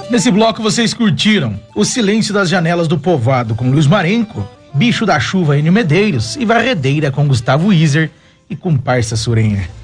Nesse bloco vocês curtiram O Silêncio das Janelas do Povoado com Luiz Marenco, Bicho da Chuva Enio Medeiros e Varredeira com Gustavo Iser e Comparsa Surenha.